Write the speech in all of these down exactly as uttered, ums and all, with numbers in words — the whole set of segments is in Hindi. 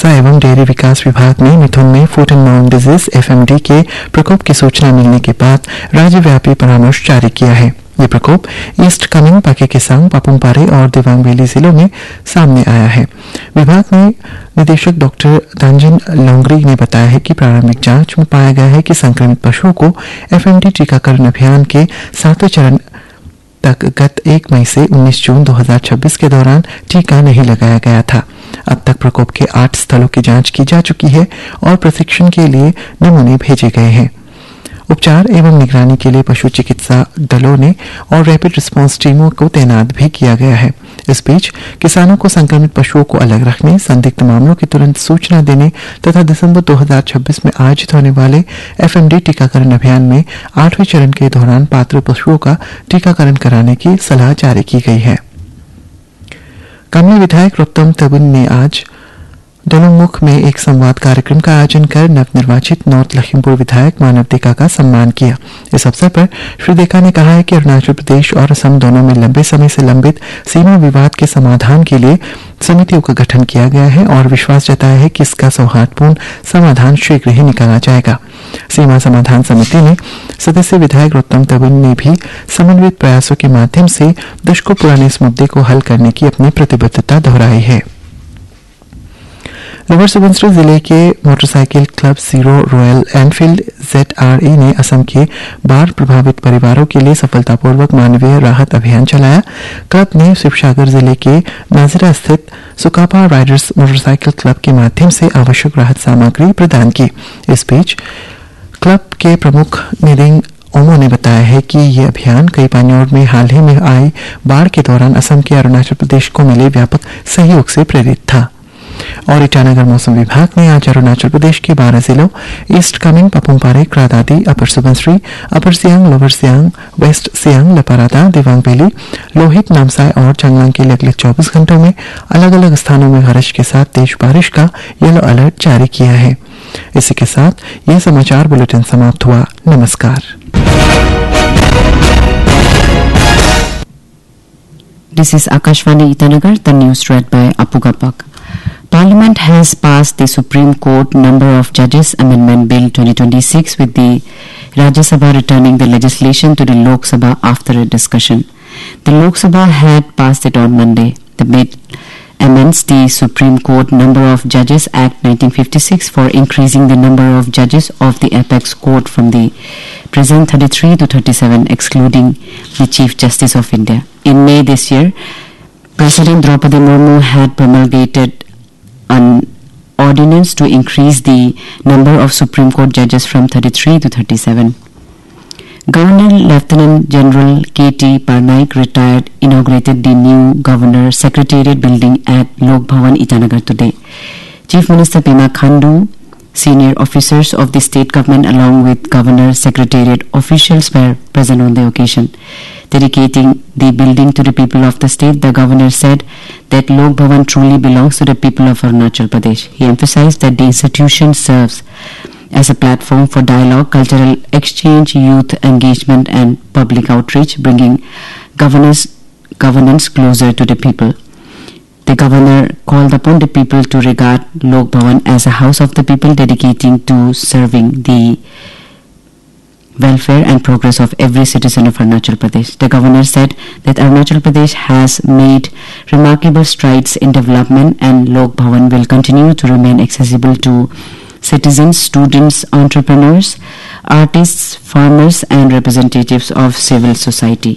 चिकित्सा एवं डेयरी विकास विभाग ने मिथुन में foot and mouth disease FMD के प्रकोप की सूचना मिलने के बाद राज्यव्यापी परामर्श जारी किया है। ये प्रकोप ईस्ट कामेंग, पाके केसांग, पापुम पारे और दिबांग वैली जिलों में सामने आया है। विभाग में निदेशक डॉक्टर तांजिन लोंगरी ने बताया है कि प्रारंभिक जांच में पाया गया है कि संक्रमित पशुओं को एफएमडी टीकाकरण अभियान के सातवें चरण तक गत एक मई से उन्नीस जून दो हज़ार छब्बीस के दौरान टीका नहीं लगाया गया था। अब तक प्रकोप के आठ स्थलों की जांच की जा चुकी है और प्रशिक्षण के लिए नमूने भेजे गए हैं। उपचार एवं निगरानी के लिए पशु चिकित्सा दलों ने और रैपिड रिस्पांस टीमों को तैनात भी किया गया है। इस बीच किसानों को संक्रमित पशुओं को अलग रखने, संदिग्ध मामलों की तुरंत सूचना देने तथा दिसंबर दो हज़ार छब्बीस में आयोजित होने वाले एफएमडी टीकाकरण अभियान में आठवें चरण के दौरान पात्र पशुओं का टीकाकरण कराने की सलाह जारी की गई है। कामले विधायक रोप्तम तबुन ने आज दोलुंगमुख में एक संवाद कार्यक्रम का आयोजन कर नवनिर्वाचित नॉर्थ लखीमपुर विधायक मानव देका का सम्मान किया। इस अवसर पर श्री देका ने कहा है कि अरुणाचल प्रदेश और असम दोनों में लंबे समय से लंबित सीमा विवाद के समाधान के लिए समितियों का गठन किया गया है और विश्वास जताया है कि इसका सौहार्दपूर्ण समाधान शीघ्र ही निकाला जाएगा। सीमा समाधान समिति में सदस्य विधायक रोप्तम तबुन ने भी समन्वित प्रयासों के माध्यम से दशकों पुराने इस मुद्दे को हल करने की अपनी प्रतिबद्धता दोहराई है। लोअर सुबनसिरी जिले के motorcycle club zero royal Enfield जेडआरई ने असम के बाढ़ प्रभावित परिवारों के लिए सफलतापूर्वक मानवीय राहत अभियान चलाया। क्लब ने शिवसागर जिले के नाजिरा स्थित सुकापा राइडर्स मोटरसाइकिल क्लब के माध्यम से आवश्यक राहत सामग्री प्रदान की। इस बीच क्लब के प्रमुख निरिंग ओमो ने बताया है कि यह अभियान कई पान्योर में हाल ही में आई बाढ़ के दौरान असम के अरुणाचल प्रदेश को मिले व्यापक सहयोग से प्रेरित था। और ईटानगर मौसम विभाग ने आज अरुणाचल प्रदेश के बारह जिलों ईस्ट कामेंग, पापुम-पारे, क्रा-दादी, अपर सुबनसिरी, अपर Siang, lower Siang, waste Siang, Lepa Rada, Dibang valley, Lohit, Namsai और चांगलांग के लिए अगले चौबीस घंटों में अलग अलग स्थानों में गरज के साथ तेज बारिश का येलो अलर्ट जारी किया है। इसी के साथ यह समाचार बुलेटिन समाप्त हुआ। नमस्कार। This is Akashvani Itanagar, the news read by Apu Gapak. Parliament has passed the Supreme Court Number of Judges Amendment Bill twenty twenty-six with the Rajya Sabha returning the legislation to the Lok Sabha after a discussion. The Lok Sabha had passed it on Monday. The bill amends the Supreme Court Number of Judges Act nineteen fifty-six for increasing the number of judges of the apex court from the present thirty-three to thirty-seven, excluding the Chief Justice of India. In May this year, President Draupadi Murmu had promulgated an ordinance to increase the number of Supreme Court judges from thirty-three to thirty-seven. Governor Lieutenant General K T Parnaik, retired, inaugurated the new Governor Secretariat building at Lok Bhavan, Itanagar today. Chief Minister Pema Khandu, senior officers of the state government along with Governor Secretariat officials were present on the occasion. Dedicating the building to the people of the state, the governor said that Lok Bhavan truly belongs to the people of Arunachal Pradesh. He emphasized that the institution serves as a platform for dialogue, cultural exchange, youth engagement and public outreach, bringing governance, governance closer to the people. The governor called upon the people to regard Lok Bhavan as a house of the people, dedicating to serving the welfare and progress of every citizen of Arunachal Pradesh. The governor said that Arunachal Pradesh has made remarkable strides in development and Lok Bhavan will continue to remain accessible to citizens, students, entrepreneurs, artists, farmers and representatives of civil society.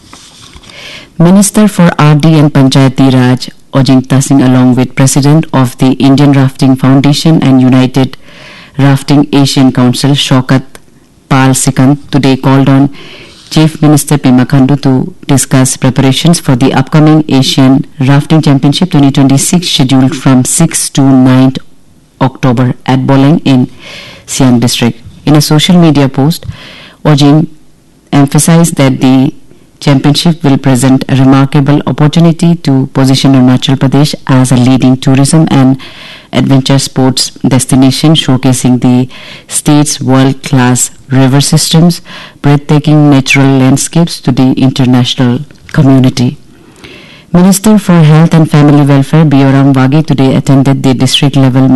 Minister for R D and Panchayati Raj Ojing Tasing, along with President of the Indian Rafting Foundation and United Rafting Asian Council Shaukat Pal Sikand, today called on Chief Minister Pema Khandu to discuss preparations for the upcoming Asian Rafting Championship twenty twenty-six, scheduled from sixth to ninth October at Boleng in Siang district. In a social media post, Ojing emphasized that the championship will present a remarkable opportunity to position Arunachal Pradesh as a leading tourism and adventure sports destination, showcasing the state's world-class river systems, breathtaking natural landscapes to the international community. Minister for Health and Family Welfare B. Oram Wagi today attended the district-level